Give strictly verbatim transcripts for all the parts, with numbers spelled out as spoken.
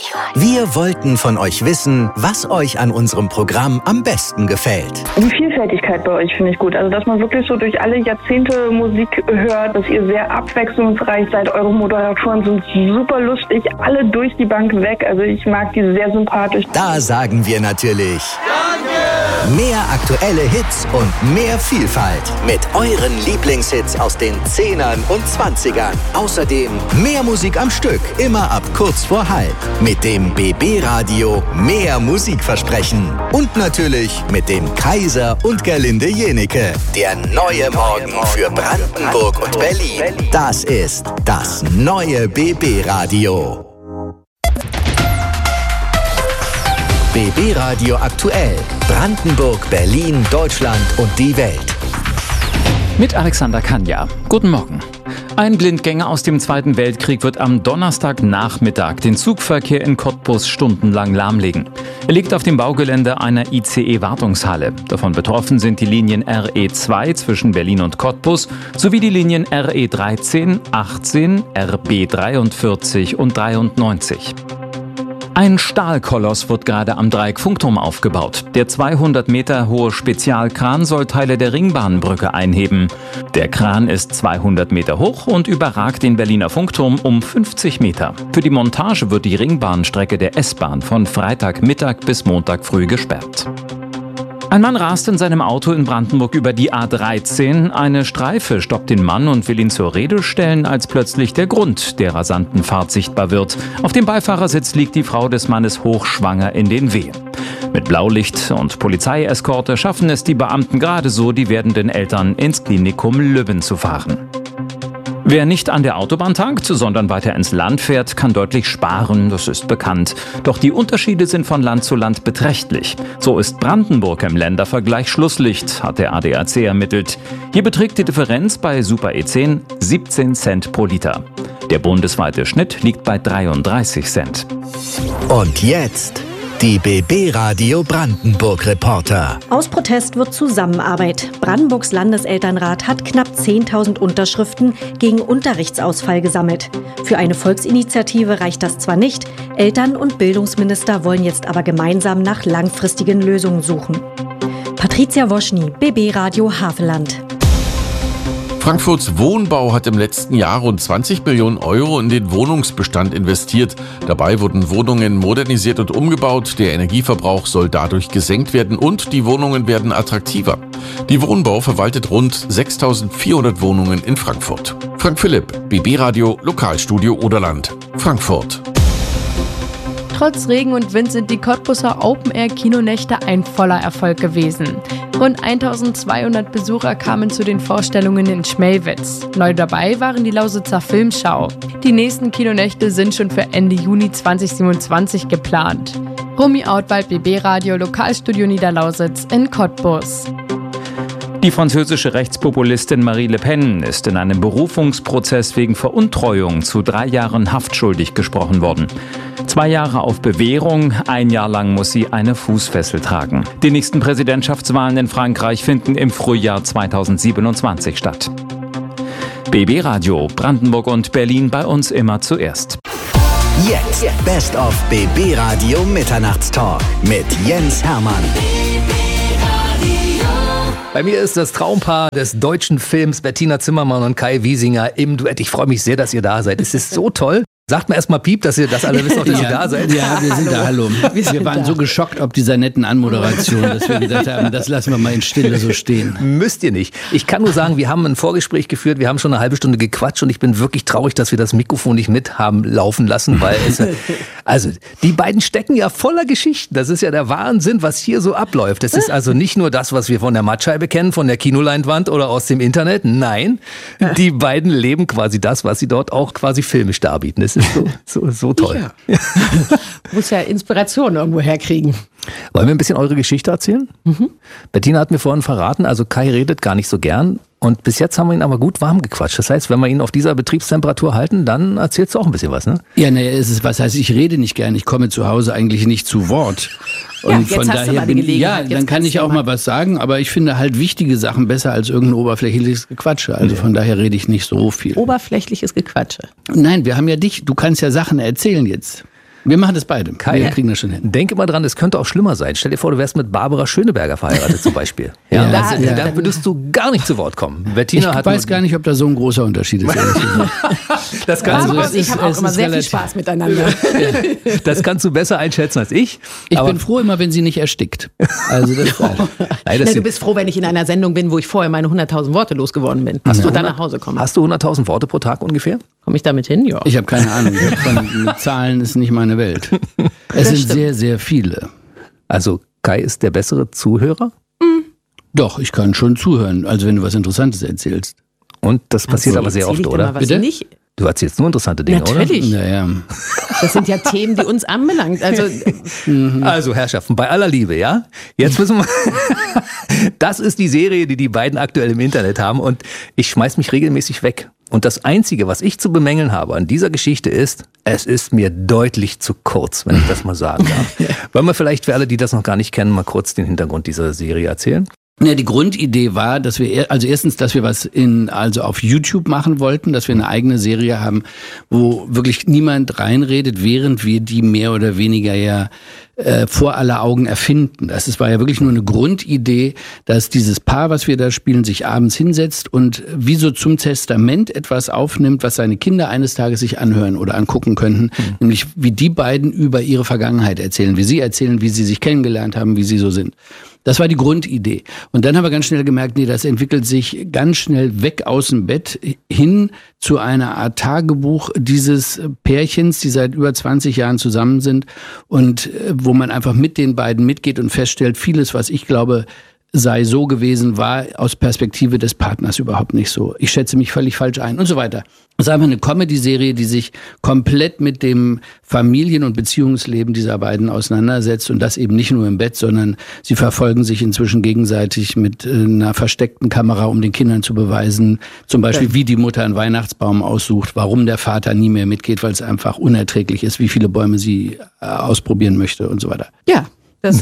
Wir wollten von euch wissen, was euch an unserem Programm am besten gefällt. Die Vielfältigkeit bei euch finde ich gut. Also, dass man wirklich so durch alle Jahrzehnte Musik hört, dass ihr sehr abwechslungsreich seid. Eure Moderatoren sind super lustig, alle durch die Bank weg. Also, ich mag die sehr sympathisch. Da sagen wir natürlich Danke! Mehr aktuelle Hits und mehr Vielfalt mit euren Lieblingshits aus den Zehnern und Zwanzigern. Außerdem mehr Musik am Stück, immer ab kurz vor halb. Mit dem B B-Radio mehr Musikversprechen. Und natürlich mit dem Kaiser und Gerlinde Jenecke. Der neue Morgen für Brandenburg und Berlin. Das ist das neue B B-Radio. B B-Radio aktuell. Brandenburg, Berlin, Deutschland und die Welt. Mit Alexander Kanja. Guten Morgen. Ein Blindgänger aus dem Zweiten Weltkrieg wird am Donnerstagnachmittag den Zugverkehr in Cottbus stundenlang lahmlegen. Er liegt auf dem Baugelände einer I C E-Wartungshalle. Davon betroffen sind die Linien R E zwei zwischen Berlin und Cottbus sowie die Linien R E dreizehn, achtzehn, R B dreiundvierzig und dreiundneunzig. Ein Stahlkoloss wird gerade am Dreieck-Funkturm aufgebaut. Der zweihundert Meter hohe Spezialkran soll Teile der Ringbahnbrücke einheben. Der Kran ist zweihundert Meter hoch und überragt den Berliner Funkturm um fünfzig Meter. Für die Montage wird die Ringbahnstrecke der S-Bahn von Freitagmittag bis Montag früh gesperrt. Ein Mann rast in seinem Auto in Brandenburg über die A dreizehn. Eine Streife stoppt den Mann und will ihn zur Rede stellen, als plötzlich der Grund der rasanten Fahrt sichtbar wird. Auf dem Beifahrersitz liegt die Frau des Mannes hochschwanger in den Wehen. Mit Blaulicht und Polizeieskorte schaffen es die Beamten gerade so, die werdenden Eltern ins Klinikum Lübben zu fahren. Wer nicht an der Autobahn tankt, sondern weiter ins Land fährt, kann deutlich sparen, das ist bekannt. Doch die Unterschiede sind von Land zu Land beträchtlich. So ist Brandenburg im Ländervergleich Schlusslicht, hat der A D A C ermittelt. Hier beträgt die Differenz bei Super E zehn siebzehn Cent pro Liter. Der bundesweite Schnitt liegt bei dreiunddreißig Cent. Und jetzt die B B-Radio Brandenburg-Reporter. Aus Protest wird Zusammenarbeit. Brandenburgs Landeselternrat hat knapp zehntausend Unterschriften gegen Unterrichtsausfall gesammelt. Für eine Volksinitiative reicht das zwar nicht, Eltern- und Bildungsminister wollen jetzt aber gemeinsam nach langfristigen Lösungen suchen. Patricia Woschny, B B-Radio Havelland. Frankfurts Wohnbau hat im letzten Jahr rund zwanzig Millionen Euro in den Wohnungsbestand investiert. Dabei wurden Wohnungen modernisiert und umgebaut. Der Energieverbrauch soll dadurch gesenkt werden und die Wohnungen werden attraktiver. Die Wohnbau verwaltet rund sechstausendvierhundert Wohnungen in Frankfurt. Frank Philipp, B B-Radio, Lokalstudio Oderland, Frankfurt. Trotz Regen und Wind sind die Cottbuser Open-Air-Kinonächte ein voller Erfolg gewesen. Rund eintausendzweihundert Besucher kamen zu den Vorstellungen in Schmelwitz. Neu dabei waren die Lausitzer Filmschau. Die nächsten Kinonächte sind schon für Ende Juni zweitausendsiebenundzwanzig geplant. Romy Outwald, B B-Radio, Lokalstudio Niederlausitz in Cottbus. Die französische Rechtspopulistin Marie Le Pen ist in einem Berufungsprozess wegen Veruntreuung zu drei Jahren Haft schuldig gesprochen worden. Zwei Jahre auf Bewährung, ein Jahr lang muss sie eine Fußfessel tragen. Die nächsten Präsidentschaftswahlen in Frankreich finden im Frühjahr zweitausendsiebenundzwanzig statt. B B-Radio, Brandenburg und Berlin bei uns immer zuerst. Jetzt Best of B B-Radio Mitternachtstalk mit Jens Hermann. Bei mir ist das Traumpaar des deutschen Films Bettina Zimmermann und Kai Wiesinger im Duett. Ich freue mich sehr, dass ihr da seid. Es ist so toll. Sagt mir erstmal Piep, dass ihr das alle wisst, auch, dass ja, ihr da seid. Ja, wir sind da, hallo. Wir, wir waren da. So geschockt ob dieser netten Anmoderation, dass wir gedacht haben, das lassen wir mal in Stille so stehen. Müsst ihr nicht. Ich kann nur sagen, wir haben ein Vorgespräch geführt, wir haben schon eine halbe Stunde gequatscht und ich bin wirklich traurig, dass wir das Mikrofon nicht mit haben laufen lassen, weil es, also die beiden stecken ja voller Geschichten. Das ist ja der Wahnsinn, was hier so abläuft. Das ist also nicht nur das, was wir von der Mattscheibe kennen, von der Kinoleinwand oder aus dem Internet. Nein, die beiden leben quasi das, was sie dort auch quasi filmisch darbieten. Das ist so, so, so toll. Ja. Muss ja Inspiration irgendwo herkriegen. Wollen wir ein bisschen eure Geschichte erzählen? Mhm. Bettina hat mir vorhin verraten, also Kai redet gar nicht so gern. Und bis jetzt haben wir ihn aber gut warm gequatscht. Das heißt, wenn wir ihn auf dieser Betriebstemperatur halten, dann erzählst du auch ein bisschen was, ne? Ja, naja, es ist, was heißt, ich rede nicht gern. Ich komme zu Hause eigentlich nicht zu Wort. Und ja, jetzt von hast daher du mal die bin, Gelegenheit. ja, Jetzt dann kann ich auch mal was sagen, aber ich finde halt wichtige Sachen besser als irgendein oberflächliches Gequatsche. Also von daher rede ich nicht so viel. Oberflächliches Gequatsche. Nein, wir haben ja dich. Du kannst ja Sachen erzählen jetzt. Wir machen das beide. Kai, wir kriegen das schon hin. Denke mal dran, es könnte auch schlimmer sein. Stell dir vor, du wärst mit Barbara Schöneberger verheiratet zum Beispiel. Ja, ja, da, also, ja. Da würdest du gar nicht zu Wort kommen. Bettina ich hat weiß gar nicht, ob da so ein großer Unterschied ist. das kannst Barbara du, und ich haben auch immer sehr viel Spaß miteinander. Das kannst du besser einschätzen als ich. Ich aber bin froh immer, wenn sie nicht erstickt. Also das Nein, das Na, du bist froh, wenn ich in einer Sendung bin, wo ich vorher meine hunderttausend Worte losgeworden bin. Hast und dann nach Hause komme. Hast du hunderttausend Worte pro Tag ungefähr? Komme ich damit hin? Ja. Ich habe keine Ahnung. Von, mit Zahlen ist nicht meine Welt. Es sind stimmt. sehr, sehr viele. Also Kai ist der bessere Zuhörer? Mhm. Doch, ich kann schon zuhören. Also wenn du was Interessantes erzählst. Und das passiert also, aber sehr oft, oder? Bitte? Nicht? Du erzählst nur interessante Dinge, Natürlich. oder? Naja. Das sind ja Themen, die uns anbelangt. Also, also Herrschaften, bei aller Liebe, ja? Jetzt müssen wir... Das ist die Serie, die die beiden aktuell im Internet haben und ich schmeiß mich regelmäßig weg. Und das Einzige, was ich zu bemängeln habe an dieser Geschichte ist, es ist mir deutlich zu kurz, wenn ich das mal sagen darf. Wollen wir vielleicht für alle, die das noch gar nicht kennen, mal kurz den Hintergrund dieser Serie erzählen? Ja, die Grundidee war, dass wir, also erstens, dass wir was in, also auf YouTube machen wollten, dass wir eine eigene Serie haben, wo wirklich niemand reinredet, während wir die mehr oder weniger ja äh, vor aller Augen erfinden. Das ist, war ja wirklich nur eine Grundidee, dass dieses Paar, was wir da spielen, sich abends hinsetzt und wie so zum Testament etwas aufnimmt, was seine Kinder eines Tages sich anhören oder angucken könnten, mhm. nämlich wie die beiden über ihre Vergangenheit erzählen, wie sie erzählen, wie sie sich kennengelernt haben, wie sie so sind. Das war die Grundidee. Und dann haben wir ganz schnell gemerkt, nee, das entwickelt sich ganz schnell weg aus dem Bett hin zu einer Art Tagebuch dieses Pärchens, die seit über zwanzig Jahren zusammen sind und wo man einfach mit den beiden mitgeht und feststellt, vieles, was ich glaube, sei so gewesen, war aus Perspektive des Partners überhaupt nicht so. Ich schätze mich völlig falsch ein und so weiter. Das ist einfach eine Comedy-Serie, die sich komplett mit dem Familien- und Beziehungsleben dieser beiden auseinandersetzt und das eben nicht nur im Bett, sondern sie verfolgen sich inzwischen gegenseitig mit einer versteckten Kamera, um den Kindern zu beweisen, zum Beispiel, wie die Mutter einen Weihnachtsbaum aussucht, warum der Vater nie mehr mitgeht, weil es einfach unerträglich ist, wie viele Bäume sie ausprobieren möchte und so weiter. Ja. Das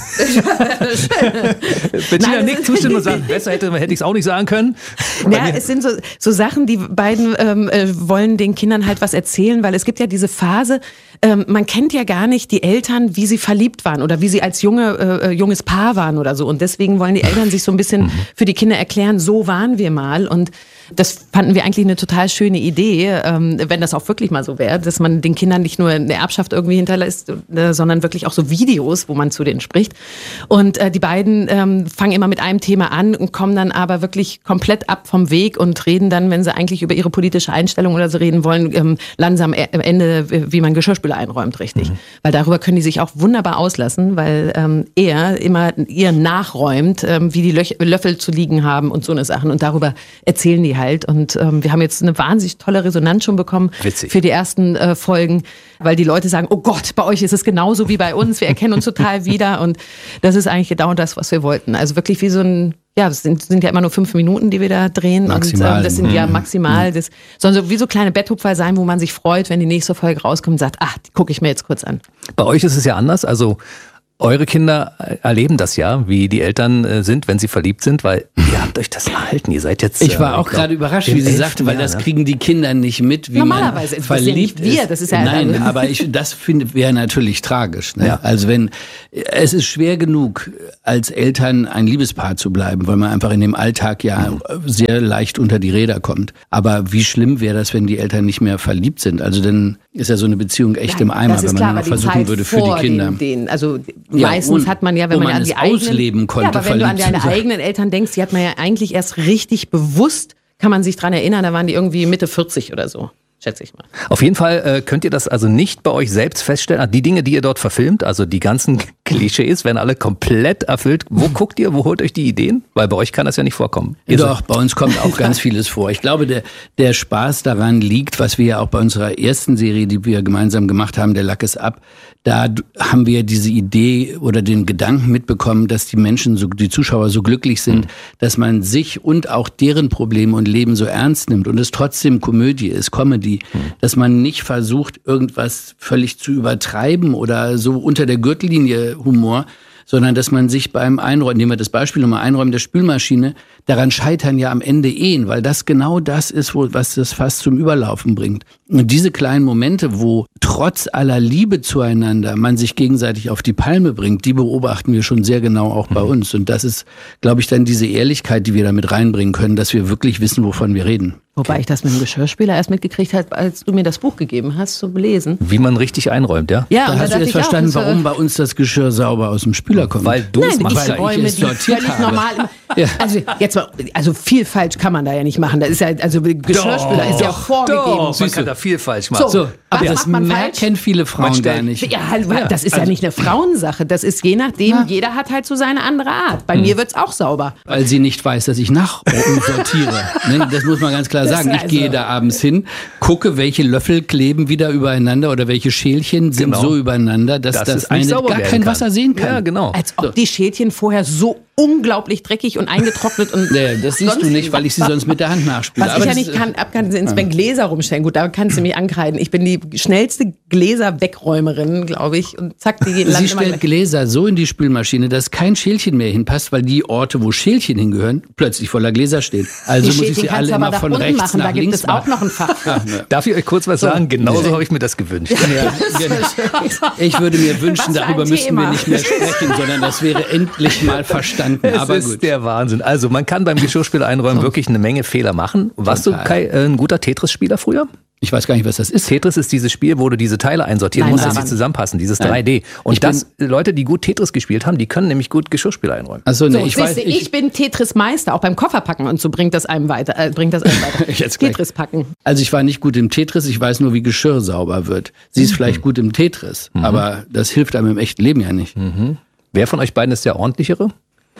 Bettina nickt zustimmen und sagt, besser hätte, hätte ich es auch nicht sagen können. Ja, es sind so, so Sachen, die beiden ähm, äh, wollen den Kindern halt was erzählen, weil es gibt ja diese Phase, ähm, man kennt ja gar nicht die Eltern, wie sie verliebt waren oder wie sie als junge, äh, junges Paar waren oder so. Und deswegen wollen die Eltern sich so ein bisschen für die Kinder erklären, so waren wir mal. Und das fanden wir eigentlich eine total schöne Idee, ähm, wenn das auch wirklich mal so wäre, dass man den Kindern nicht nur eine Erbschaft irgendwie hinterlässt, äh, sondern wirklich auch so Videos, wo man zu denen spricht. Und äh, die beiden ähm, fangen immer mit einem Thema an und kommen dann aber wirklich komplett ab vom Weg und reden dann, wenn sie eigentlich über ihre politische Einstellung oder so reden wollen, ähm, langsam am Ende, wie man Geschirrspüler einräumt, richtig. Mhm. Weil darüber können die sich auch wunderbar auslassen, weil ähm, er immer ihr nachräumt, ähm, wie die Löch- Löffel zu liegen haben und so eine Sachen. Und darüber erzählen die halt. Und ähm, wir haben jetzt eine wahnsinnig tolle Resonanz schon bekommen Witzig. für die ersten äh, Folgen, weil die Leute sagen, oh Gott, bei euch ist es genauso wie bei uns, wir erkennen uns total wieder und das ist eigentlich genau das, was wir wollten. Also wirklich wie so ein, ja, es sind, sind ja immer nur fünf Minuten, die wir da drehen maximal. und ähm, das sind ja maximal, das sollen so wie so kleine Betthupfer sein, wo man sich freut, wenn die nächste Folge rauskommt und sagt, ach, die gucke ich mir jetzt kurz an. Bei euch ist es ja anders, also eure Kinder erleben das ja, wie die Eltern äh, sind, wenn sie verliebt sind, weil ihr habt euch das erhalten. Ihr seid jetzt. Ich war äh, auch gerade überrascht, wie sie sagte, weil das kriegen die Kinder nicht mit, wie Normalerweise man ist verliebt das ja nicht wir, ist. das ist ja Nein, also aber ich, das finde wäre natürlich tragisch. Ne? Ja. Also wenn es ist schwer genug, als Eltern ein Liebespaar zu bleiben, weil man einfach in dem Alltag ja sehr leicht unter die Räder kommt. Aber wie schlimm wäre das, wenn die Eltern nicht mehr verliebt sind? Also dann ist ja so eine Beziehung echt im Eimer, wenn man klar, nur noch versuchen Zeit würde für die Kinder. Den, den, also Ja, meistens hat man ja, wenn wo man, man an die es eigenen, ausleben konnte, ja, aber wenn du an verliebt deine zu sein. eigenen Eltern denkst, die hat man ja eigentlich erst richtig bewusst, kann man sich dran erinnern, da waren die irgendwie Mitte vierzig oder so. Schätze ich mal. Auf jeden Fall äh, könnt ihr das also nicht bei euch selbst feststellen. Die Dinge, die ihr dort verfilmt, also die ganzen Klischees, werden alle komplett erfüllt. Wo guckt ihr, wo holt euch die Ideen? Weil bei euch kann das ja nicht vorkommen. Ihr Doch, bei uns kommt auch ganz vieles vor. Ich glaube, der, der Spaß daran liegt, was wir ja auch bei unserer ersten Serie, die wir gemeinsam gemacht haben, der Lack ist ab, da haben wir diese Idee oder den Gedanken mitbekommen, dass die Menschen, so, die Zuschauer so glücklich sind, mhm. dass man sich und auch deren Probleme und Leben so ernst nimmt und es trotzdem Komödie ist, Comedy, mhm. dass man nicht versucht, irgendwas völlig zu übertreiben oder so unter der Gürtellinie Humor, sondern dass man sich beim Einräumen, nehmen wir das Beispiel nochmal, Einräumen der Spülmaschine, daran scheitern ja am Ende Ehen, weil das genau das ist, wo, was das fast zum Überlaufen bringt. Und diese kleinen Momente, wo trotz aller Liebe zueinander man sich gegenseitig auf die Palme bringt, die beobachten wir schon sehr genau auch bei uns. Und das ist, glaube ich, dann diese Ehrlichkeit, die wir da mit reinbringen können, dass wir wirklich wissen, wovon wir reden. Wobei ich das mit dem Geschirrspüler erst mitgekriegt habe, als du mir das Buch gegeben hast, zu lesen. Wie man richtig einräumt, ja? Ja, da und hast da du jetzt dachte ich verstanden, auch, das, warum bei uns das Geschirr sauber aus dem Spüler kommt. Weil du es Nein, machst. ich räume es die sortiert völlig habe. normal. Ja. Also jetzt mal, also viel falsch kann man da ja nicht machen. Da ist ja, also Geschirrspüler Doch, ist ja doch, vorgegeben. Doch, man kann da viel falsch machen. So, So, aber was das macht man merken falsch? viele Frauen stellt- gar nicht. Ja, halt, das ist ja nicht eine Frauensache. Das ist je nachdem, Ja. jeder hat halt so seine andere Art. Bei mir wird's auch sauber. Weil sie nicht weiß, dass ich nachsortiere. Ne, das muss man ganz klar Das sagen. Ich also- gehe da abends hin, gucke, welche Löffel kleben wieder übereinander oder welche Schälchen sind Genau. so übereinander, dass Dass das es nicht eine sauber gar werden kein kann. Wasser sehen kann. Ja, genau. Als ob die Schälchen vorher so unglaublich dreckig und eingetrocknet und Nee, das siehst du nicht, weil ich sie sonst mit der Hand nachspüle. Was Aber ich ja das- nicht kann, ab kann, sind wenn Gläser rumstellen. Gut, da kannst du mich ankreiden. Ich bin die schnellste Gläserwegräumerin, glaube ich. Und zack, die gehen Sie landen immer stellt gleich. Gläser so in die Spülmaschine, dass kein Schälchen mehr hinpasst, weil die Orte, wo Schälchen hingehören, plötzlich voller Gläser stehen. Also Die muss ich Schälchen sie kannst alle du aber immer da von unten rechts machen. nach Da gibt links es auch machen. noch ein Fach. Darf ich euch kurz was sagen? Genauso Ja. habe ich mir das gewünscht. Ja, genau. Ich würde mir wünschen, Was für ein darüber müssen Thema. wir nicht mehr sprechen, sondern das wäre endlich mal verstanden. Es Aber ist gut. der Wahnsinn. Also man kann beim Geschirrspüler einräumen wirklich eine Menge Fehler machen. Warst du Total. Kai, äh, ein guter Tetris-Spieler früher? Ich weiß gar nicht, was das ist. Tetris ist dieses Spiel, wo du diese Teile einsortieren Nein, musst, dass aber- sie zusammenpassen, dieses Nein. drei D. Und Ich bin- das, Leute, die gut Tetris gespielt haben, die können nämlich gut Geschirrspüler einräumen. Achso, nee, So, ich siehst weiß du, ich, ich, bin Tetris-Meister, auch beim Kofferpacken und so bringt das einem weiter. Äh, bringt das einem weiter. Jetzt gleich. Tetris packen. Also ich war nicht gut im Tetris, ich weiß nur, wie Geschirr sauber wird. Sie Mhm. ist vielleicht gut im Tetris, aber das hilft einem im echten Leben ja nicht. Wer von euch beiden ist der ordentlichere?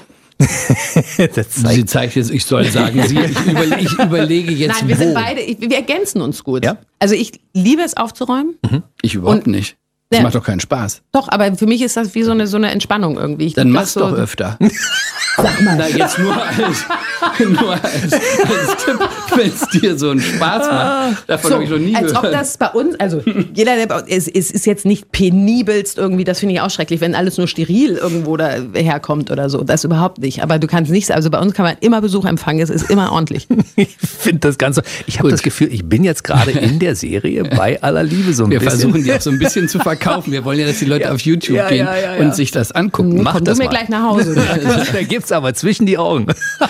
das zeigt, Sie zeigt jetzt, ich soll sagen, sie, ich, überle ich überlege jetzt, Nein, wir wo. sind beide, ich, wir ergänzen uns gut. Ja? Also ich liebe es aufzuräumen. Ich überhaupt Und- nicht. Das Ja. macht doch keinen Spaß. Doch, aber für mich ist das wie so eine, so eine Entspannung irgendwie. Ich Dann lieb mach's das so. doch öfter. Sag mal. Na, jetzt nur als, nur als, als Tipp, wenn es dir so einen Spaß macht. Davon So, habe ich noch nie als gehört. ob das bei uns, also jeder, der bei uns, es, es ist jetzt nicht penibelst irgendwie, das finde ich auch schrecklich, wenn alles nur steril irgendwo da herkommt oder so. Das überhaupt nicht. Aber du kannst nichts, also bei uns kann man immer Besuch empfangen, es ist immer ordentlich. ich finde das Ganze, ich habe Gut. das Gefühl, ich bin jetzt gerade in der Serie bei aller Liebe so ein Wir bisschen. versuchen die auch so ein bisschen zu verkaufen. Wir wollen ja, dass die Leute auf YouTube Ja, gehen ja, ja, ja. und sich das angucken. Mach Komm das du mir mal. gleich nach Hause. Da gibt's aber zwischen die Augen.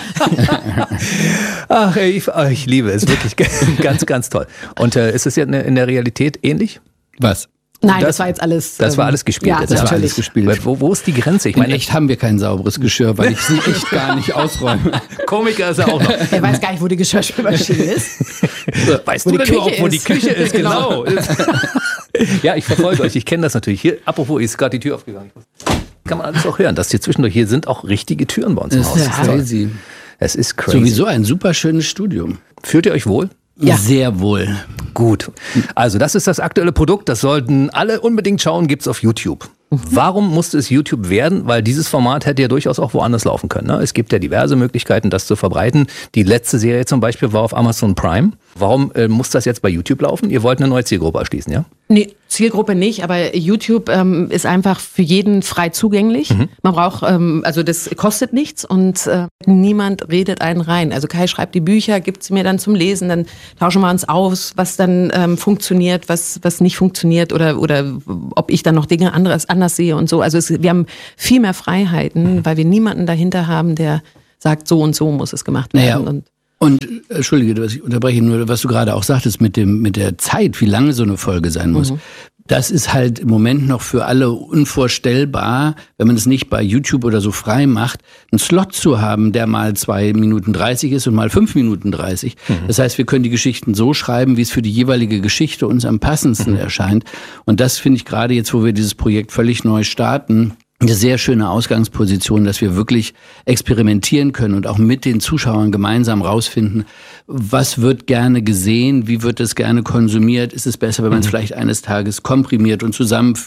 Ach, ey, ich, ach, ich liebe es wirklich ganz, ganz toll. Und äh, ist es ja in der Realität ähnlich? Was? Nein, das, Das- war jetzt alles. Das war ähm, alles gespielt. Ja, jetzt. das war natürlich. alles gespielt. Weil Wo, wo ist die Grenze? Ich In meine, echt haben wir kein sauberes Geschirr, weil ich sie echt gar nicht ausräume. Komiker ist er auch noch. Er weiß gar nicht, wo die Geschirrspülmaschine ist. Weißt Wo du die denn überhaupt, Küche wo die ist. Küche ist? Genau. Genau. Ja, ich verfolge euch. Ich kenne das natürlich. Hier, apropos, ist gerade die Tür aufgegangen. Kann man alles auch hören. Das hier zwischendurch, hier sind auch richtige Türen bei uns im Das Haus. ist crazy. Es ist crazy. Sowieso ein super schönes Studium. Fühlt ihr euch wohl? Ja. Sehr wohl. Gut. Also das ist das aktuelle Produkt. Das sollten alle unbedingt schauen. Gibt's auf YouTube. Warum musste es YouTube werden? Weil dieses Format hätte ja durchaus auch woanders laufen können. Ne? Es gibt ja diverse Möglichkeiten, das zu verbreiten. Die letzte Serie zum Beispiel war auf Amazon Prime. Warum äh, muss das jetzt bei YouTube laufen? Ihr wollt eine neue Zielgruppe erschließen, ja? Nee, Zielgruppe nicht, aber YouTube ähm, ist einfach für jeden frei zugänglich. Mhm. Man braucht, ähm, also das kostet nichts und äh, niemand redet einen rein. Also Kai schreibt die Bücher, gibt sie mir dann zum Lesen, dann tauschen wir uns aus, was dann ähm, funktioniert, was was nicht funktioniert oder oder ob ich dann noch Dinge anderes anders sehe und so. Also es, wir haben viel mehr Freiheiten, Mhm. weil wir niemanden dahinter haben, der sagt, so und so muss es gemacht werden. Naja, Und Und, äh, Entschuldige, dass ich unterbreche, nur was du gerade auch sagtest mit dem, mit der Zeit, wie lange so eine Folge sein muss. Mhm. Das ist halt im Moment noch für alle unvorstellbar, wenn man es nicht bei YouTube oder so frei macht, einen Slot zu haben, der mal zwei Minuten dreißig ist und mal fünf Minuten dreißig. Mhm. Das heißt, wir können die Geschichten so schreiben, wie es für die jeweilige Geschichte uns am passendsten mhm. erscheint. Und das finde ich gerade jetzt, wo wir dieses Projekt völlig neu starten, eine sehr schöne Ausgangsposition, dass wir wirklich experimentieren können und auch mit den Zuschauern gemeinsam rausfinden, was wird gerne gesehen, wie wird es gerne konsumiert, ist es besser, wenn man es vielleicht eines Tages komprimiert und zusammenfügt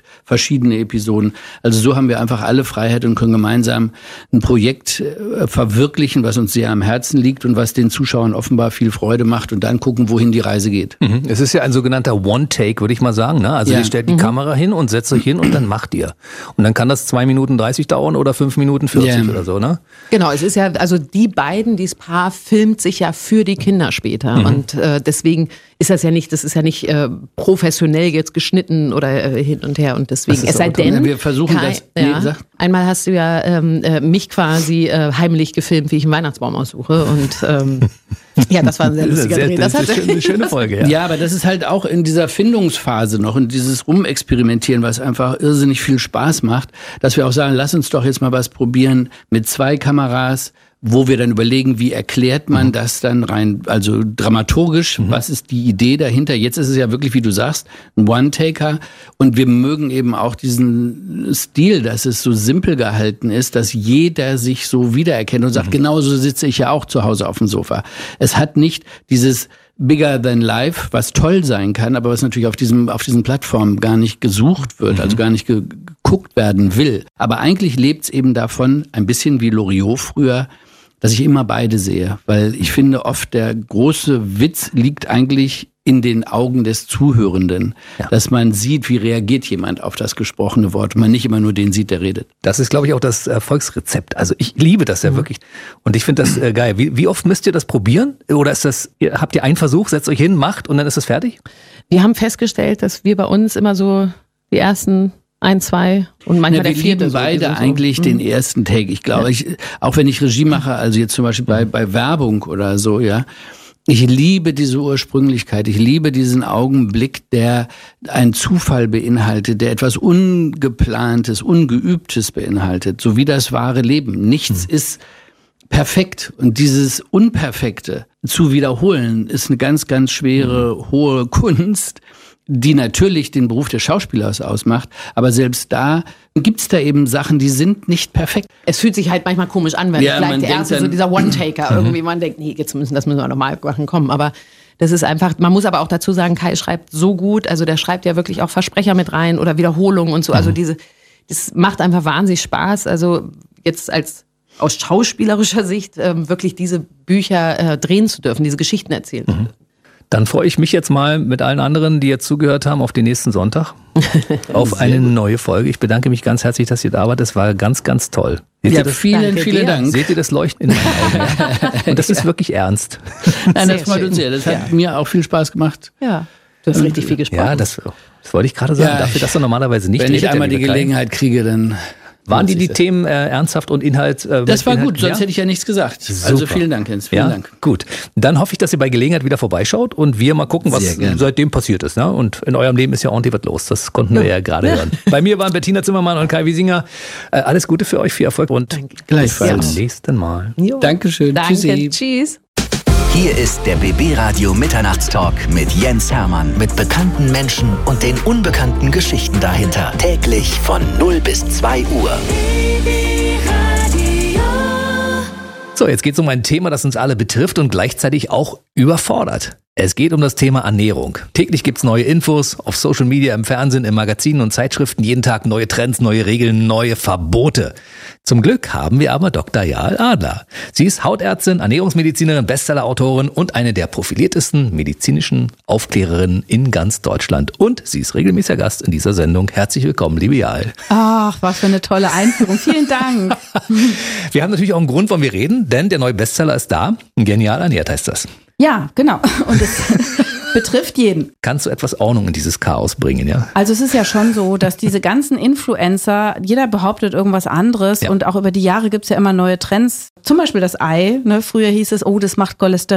verschiedene Episoden. Also so haben wir einfach alle Freiheit und können gemeinsam ein Projekt äh, verwirklichen, was uns sehr am Herzen liegt und was den Zuschauern offenbar viel Freude macht und dann gucken, wohin die Reise geht. Mhm. Es ist ja ein sogenannter One-Take, würde ich mal sagen. Ne? Also ja. ihr stellt die mhm. Kamera hin und setzt euch hin und dann macht ihr. Und dann kann das zwei Minuten dreißig dauern oder fünf Minuten vierzig ja. oder so, ne? Genau, es ist ja, also die beiden, dieses Paar filmt sich ja für die Kinder später. Mhm. Und äh, deswegen ist das ja nicht, das ist ja nicht äh, professionell jetzt geschnitten oder äh, hin und her. Und deswegen, es sei denn, wir versuchen Kai, das. Ja, nee, einmal hast du ja ähm, äh, mich quasi äh, heimlich gefilmt, wie ich einen Weihnachtsbaum aussuche. Und ähm, ja, das war ein sehr lustiger sehr, Dreh. Das, Das das ist eine schöne Folge, ja. Ja, aber das ist halt auch in dieser Findungsphase noch und dieses Rumexperimentieren, was einfach irrsinnig viel Spaß macht, dass wir auch sagen, lass uns doch jetzt mal was probieren mit zwei Kameras, wo wir dann überlegen, wie erklärt man mhm. das dann rein, also dramaturgisch, mhm. was ist die Idee dahinter? Jetzt ist es ja wirklich, wie du sagst, ein One-Taker und wir mögen eben auch diesen Stil, dass es so simpel gehalten ist, dass jeder sich so wiedererkennt und sagt, mhm. genauso sitze ich ja auch zu Hause auf dem Sofa. Es hat nicht dieses Bigger than life, was toll sein kann, aber was natürlich auf diesem, auf diesen Plattformen gar nicht gesucht wird, mhm. also gar nicht ge- geguckt werden will. Aber eigentlich lebt es eben davon, ein bisschen wie Loriot früher, dass ich immer beide sehe, weil ich finde oft der große Witz liegt eigentlich in den Augen des Zuhörenden, ja. dass man sieht, wie reagiert jemand auf das gesprochene Wort und man nicht immer nur den sieht, der redet. Das ist, glaube ich, auch das Erfolgsrezept. Also ich liebe das ja mhm. wirklich und ich finde das äh, geil. Wie, wie oft müsst ihr das probieren? Oder ist das, ihr, habt ihr einen Versuch, setzt euch hin, macht und dann ist es fertig? Wir haben festgestellt, dass wir bei uns immer so die ersten ein, zwei und manchmal ja, der vierte. Wir beide so. eigentlich so. den mhm. ersten Take. Ich glaube, ja. ich, auch wenn ich Regie mache, also jetzt zum Beispiel bei, bei Werbung oder so, ja, ich liebe diese Ursprünglichkeit. Ich liebe diesen Augenblick, der einen Zufall beinhaltet, der etwas Ungeplantes, Ungeübtes beinhaltet, so wie das wahre Leben. Nichts mhm. ist perfekt und dieses Unperfekte zu wiederholen ist eine ganz, ganz schwere, mhm. hohe Kunst, die natürlich den Beruf des Schauspielers ausmacht, aber selbst da gibt's da eben Sachen, die sind nicht perfekt. Es fühlt sich halt manchmal komisch an, wenn ja, vielleicht der erste, dann, so dieser One-Taker, irgendwie man denkt, nee, jetzt müssen, das müssen wir nochmal machen, kommen, aber das ist einfach, man muss aber auch dazu sagen, Kai schreibt so gut, also der schreibt ja wirklich auch Versprecher mit rein oder Wiederholungen und so, also diese, das macht einfach wahnsinnig Spaß, also jetzt als aus schauspielerischer Sicht ähm, wirklich diese Bücher äh, drehen zu dürfen, diese Geschichten erzählen zu dürfen. Dann freue ich mich jetzt mal mit allen anderen, die jetzt zugehört haben, auf den nächsten Sonntag, auf eine gut. neue Folge. Ich bedanke mich ganz herzlich, dass ihr da wart. Das war ganz, ganz toll. Seht ja, das? Vielen, vielen dir. Dank. Seht ihr das Leuchten in meinen Augen? Ja? Und das ist ja. wirklich ernst. Nein, das freut uns sehr. Das hat ja. mir auch viel Spaß gemacht. Ja, du hast richtig viel gesprochen. Ja, das, das wollte ich gerade sagen. Ja, dafür, dass du normalerweise nicht Wenn ich einmal die Gelegenheit kriege, dann... Waren die die Themen äh, ernsthaft und Inhalt? Äh, das war Inhalt, gut, sonst ja? hätte ich ja nichts gesagt. Super. Also vielen Dank, Jens. Vielen ja? Dank. Gut, dann hoffe ich, dass ihr bei Gelegenheit wieder vorbeischaut und wir mal gucken, was seitdem passiert ist. Ne? Und in eurem Leben ist ja ordentlich was los. Das konnten wir ja, ja gerade ja. hören. Bei mir waren Bettina Zimmermann und Kai Wiesinger. Äh, alles Gute für euch, viel Erfolg und Danke. Gleichfalls. Bis zum nächsten Mal. Jo. Dankeschön. Danke. Tschüssi. Tschüss. Hier ist der B B Radio Mitternachtstalk mit Jens Hermann. Mit bekannten Menschen und den unbekannten Geschichten dahinter. Täglich von null bis zwei Uhr. So, jetzt geht es um ein Thema, das uns alle betrifft und gleichzeitig auch überfordert. Es geht um das Thema Ernährung. Täglich gibt's neue Infos auf Social Media, im Fernsehen, in Magazinen und Zeitschriften. Jeden Tag neue Trends, neue Regeln, neue Verbote. Zum Glück haben wir aber Doktor Jael Adler. Sie ist Hautärztin, Ernährungsmedizinerin, Bestsellerautorin und eine der profiliertesten medizinischen Aufklärerinnen in ganz Deutschland. Und sie ist regelmäßiger Gast in dieser Sendung. Herzlich willkommen, liebe Jael. Ach, was für eine tolle Einführung. Vielen Dank. Wir haben natürlich auch einen Grund, warum wir reden, denn der neue Bestseller ist da. Genial ernährt heißt das. Ja, genau. Und es betrifft jeden. Kannst du etwas Ordnung in dieses Chaos bringen, ja? Also es ist ja schon so, dass diese ganzen Influencer, jeder behauptet irgendwas anderes ja. und auch über die Jahre gibt es ja immer neue Trends. Zum Beispiel das Ei. Ne? Früher hieß es, oh, das macht Cholesterin.